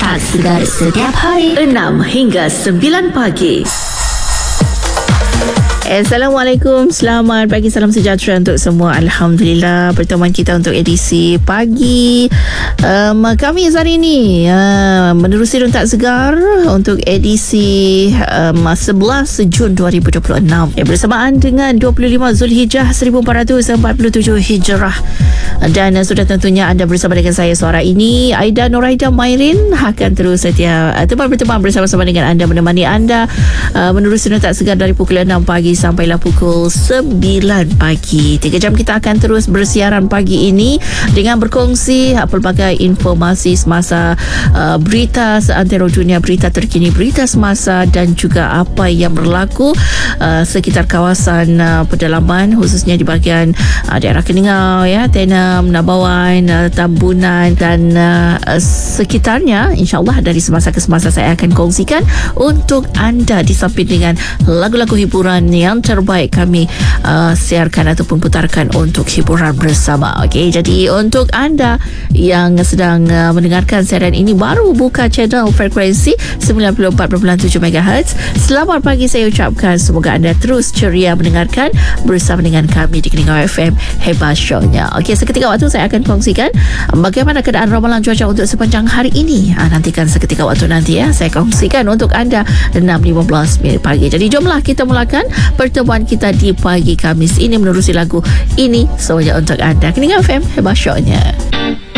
Rehat segar setiap hari 6 hingga 9 pagi. Assalamualaikum, selamat pagi, salam sejahtera untuk semua. Alhamdulillah, pertemuan kita untuk edisi pagi Khamis hari ini menerusi rentak segar untuk edisi 11 Jun 2026 bersamaan dengan 25 Zulhijjah 1447 Hijrah. Dan sudah tentunya anda bersama dengan saya suara ini, Aida Nuraida Mairin, akan terus setia teman-teman bersama-sama dengan anda, menemani anda menerusi rentak segar dari pukul 6 pagi sampailah pukul 9 pagi. 3 jam kita akan terus bersiaran pagi ini dengan berkongsi pelbagai informasi semasa, berita seantero dunia, berita terkini, berita semasa dan juga apa yang berlaku sekitar kawasan pedalaman, khususnya di bahagian daerah Keningau, Tenem, Nabawan, Tambunan dan sekitarnya. InsyaAllah dari semasa ke semasa saya akan kongsikan untuk anda, di samping dengan lagu-lagu hiburan yang terbaik kami siarkan ataupun putarkan untuk hiburan bersama. Okey, jadi untuk anda yang sedang mendengarkan siaran ini, baru buka channel frekuensi 94.7 MHz, selamat pagi saya ucapkan. Semoga anda terus ceria mendengarkan bersama dengan kami di Keningau FM Hebat Show-nya. Okey, seketika waktu saya akan kongsikan bagaimana keadaan ramalan cuaca untuk sepanjang hari ini. Nantikan seketika waktu nanti saya kongsikan untuk anda 6.15 minit pagi. Jadi jomlah kita mulakan pertemuan kita di pagi Khamis ini menerusi lagu ini semuanya untuk anda. Keningau FM Hebat Show-nya.